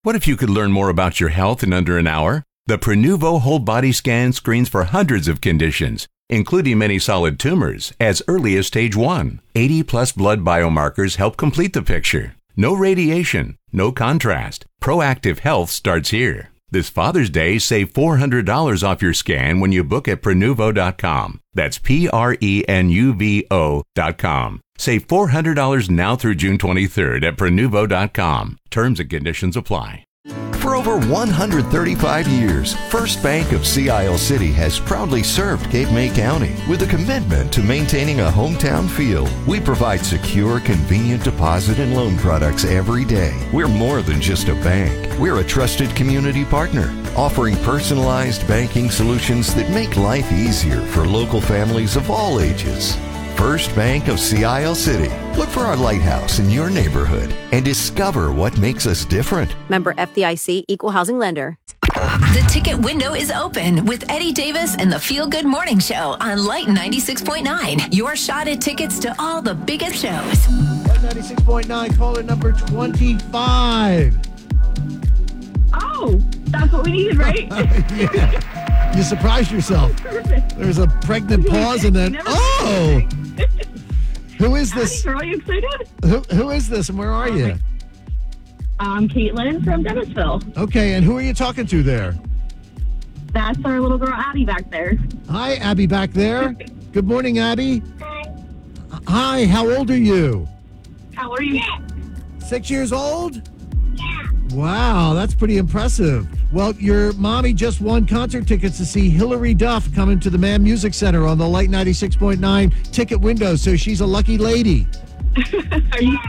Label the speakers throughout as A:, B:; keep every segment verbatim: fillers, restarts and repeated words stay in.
A: What if you could learn more about your health in under an hour? The Prenuvo Whole Body Scan screens for hundreds of conditions, including many solid tumors, as early as stage one. eighty plus blood biomarkers help complete the picture. No radiation, no contrast. Proactive health starts here. This Father's Day, save four hundred dollars off your scan when you book at Prenuvo dot com. That's P R E N U V O dot com. Save four hundred dollars now through June twenty-third at Prenuvo dot com. Terms and conditions apply.
B: For over one hundred thirty-five years, First Bank of Sea Isle City has proudly served Cape May County with a commitment to maintaining a hometown feel. We provide secure, convenient deposit and loan products every day. We're more than just a bank. We're a trusted community partner, offering personalized banking solutions that make life easier for local families of all ages. First Bank of Sea Isle City. Look for our lighthouse in your neighborhood and discover what makes us different.
C: Member F D I C, Equal Housing Lender.
D: The ticket window is open with Eddie Davis and the Feel Good Morning Show on Light ninety-six point nine. Your shot at tickets to all the biggest shows.
E: Light ninety-six point nine, caller number twenty-five.
F: Oh, that's what we needed, right?
E: Yeah. You surprised yourself.
F: Perfect.
E: There's a pregnant pause and then, oh! Who is this?
F: Are you excited?
E: Who, who is this and where are you?
F: I'm Caitlin from Dennisville.
E: Okay, and who are you talking to there?
F: That's our little girl Abby back there.
E: Hi, Abby back there. Good morning, Abby. Hi. Hi, how old are you?
F: How are you?
E: Six years old? Yeah. Wow, that's pretty impressive. Well, your mommy just won concert tickets to see Hillary Duff coming to the Mann Music Center on the Light ninety-six point nine ticket window, so she's a lucky lady.
F: Are you?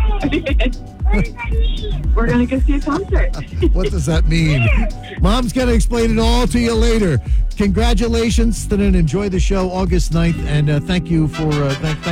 F: We're going to go see a concert.
E: What does that mean? Mom's going to explain it all to you later. Congratulations, then, and enjoy the show August ninth, and uh, thank you for uh, thank, thank